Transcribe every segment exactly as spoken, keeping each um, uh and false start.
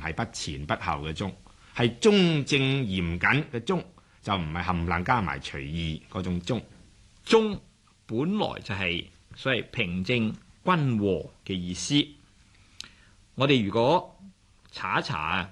係不前不後嘅中，係中正嚴謹嘅中，就唔係冚唪唥加埋隨意嗰種中。 中本來就係所謂平正均和嘅意思。我哋如果查一查啊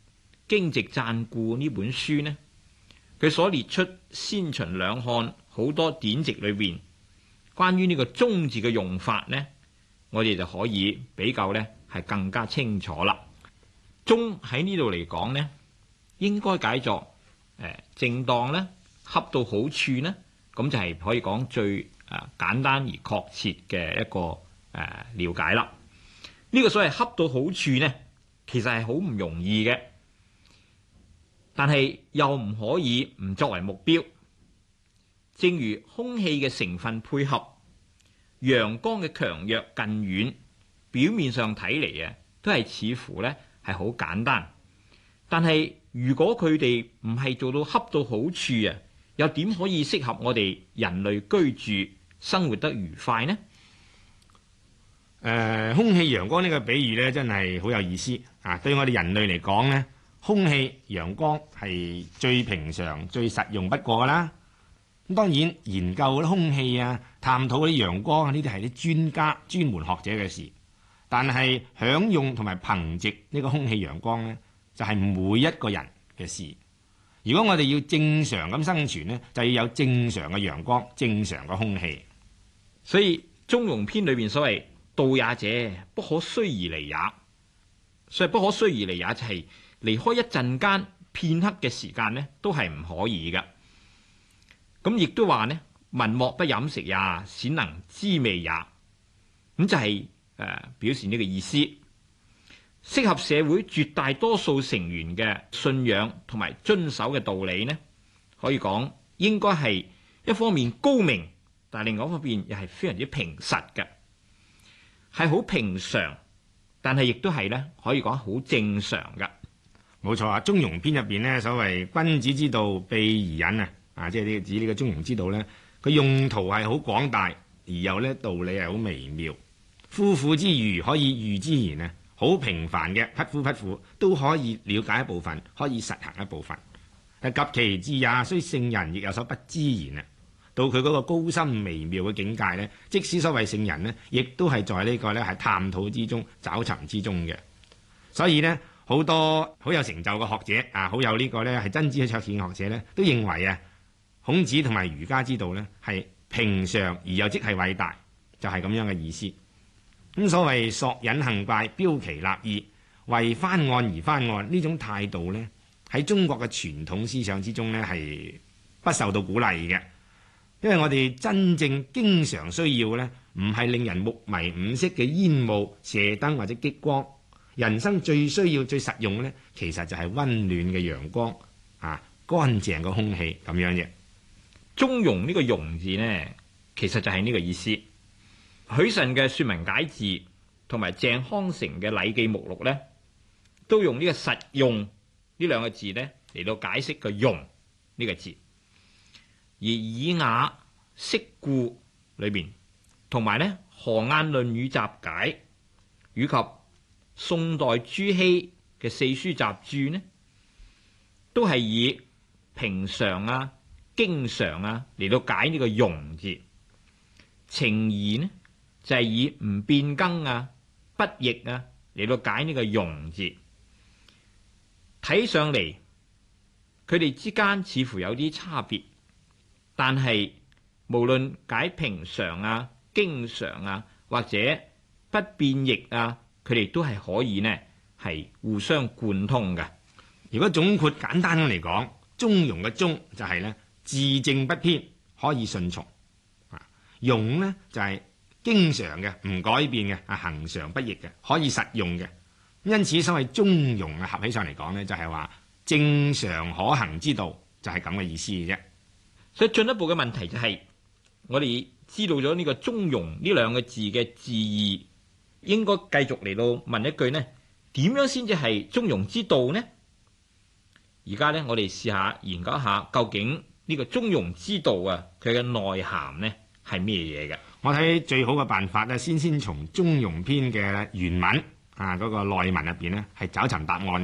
《經籍贊顧》呢本書呢，佢所列出先秦兩漢好多典籍裏邊關於呢個中字嘅用法呢，我哋就可以比較呢係更加清楚啦。中喺呢度嚟講呢，應該解作誒、呃、正當呢，恰到好處呢，咁就係可以講最誒、呃、簡單而確切嘅一個誒、呃、了解啦。呢、這個所謂恰到好處呢，其實係好唔容易嘅，但係又唔可以唔作為目標。正如空氣嘅成分配合，陽光嘅強弱近遠，表面上睇嚟啊，都係似乎呢係好簡單。但係如果佢哋唔係做到恰到好處啊，又點可以適合我哋人類居住生活得愉快呢？ 誒、呃，空氣陽光呢個比喻呢，真係好有意思啊！對我哋人類嚟講呢，空氣陽光係最平常、最實用不過噶啦。咁當然研究啲空氣啊、探討啲陽光啊，呢啲係啲專家、專門學者嘅事。但係享用同埋憑藉呢個空氣陽光呢，就係每一個人嘅事。如果我哋要正常咁生存呢，就要有正常嘅陽光、正常嘅空氣。 所以《中庸篇》裏邊所謂道也者，不可須而離也。所以不可須而離也就係離開一陣間、片刻嘅時間呢，都係唔可以嘅。咁亦都話呢，民莫不飲食也，鮮能知味也。咁就係、是、誒、呃、表示呢個意思。適合社會絕大多數成員嘅信仰同埋遵守嘅道理呢，可以講應該係一方面高明，但係另外一方面又係非常之平實嘅，係好平常，但係亦都係咧可以講好正常嘅。 冇錯啊！《中庸篇》入邊呢，所謂君子之道，秘而隱啊，啊，即係呢指呢個中庸之道呢，佢用途係好廣大，而又呢道理係好微妙。夫婦之愚可以喻之言啊！好平凡嘅匹夫匹婦都可以了解一部分，可以實行一部分。及其智也，雖聖人亦有所不知焉啊！到佢嗰個高深微妙嘅境界呢，即使所謂聖人呢，亦都係在呢個呢係探討之中、找尋之中嘅。所以呢，好多好有成就嘅學者啊，好有呢個呢係真知灼見嘅學者呢，都認為啊，孔子同埋儒家之道呢係平常而又即係偉大，就係、是、咁樣嘅意思。咁所謂索引行怪，標奇立異，為翻案而翻案呢種態度呢，喺中國嘅傳統思想之中呢，係不受到鼓勵嘅。因為我哋真正經常需要呢，唔係令人目迷五色嘅煙霧、射燈或者激光。人生最需要、最實用呢，其實就係溫暖嘅陽光啊，乾淨嘅空氣咁樣嘅。 中庸呢個庸字呢，其實就係呢個意思。許慎嘅說文解字同埋鄭康成嘅禮記目錄呢，都用呢個實用呢兩個字呢嚟到解釋個用呢個字。而爾雅釋顧裏邊，同埋呢何晏論語集解，以及宋代朱熹嘅四書雜注呢，都係以平常啊、經常啊嚟到解呢個庸字。程頤呢就係、是、以唔變更啊、不逆啊嚟到解呢個庸字。睇上嚟，佢哋之間似乎有啲差別，但係無論解平常啊、經常啊，或者不變易啊，佢哋都係可以呢係互相貫通嘅。 如果總括簡單咁嚟講，中庸嘅中就係呢自正不偏，可以順從；啊，庸呢就係、是、經常嘅、唔改變嘅、啊恆常不易嘅，可以實用嘅。因此，所謂中庸啊，合起上嚟講呢，就係話正常可行之道，就係咁嘅意思嘅啫。 所以進一步嘅問題就係、是，我哋知道咗呢個中庸呢兩個字嘅字義，應該繼續嚟到問一句呢，點樣先至係中庸之道呢？而家呢，我哋試下研究一下，究竟呢個中庸之道啊，佢嘅內涵呢係咩嘢嘅？ 我睇最好嘅辦法呢，先先從中庸篇嘅原文啊嗰、那個內文入邊呢，係找尋答案。